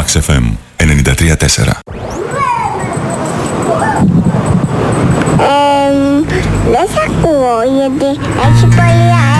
Max FM 93,4. Δεν σ' ακούω γιατί έχει πολύ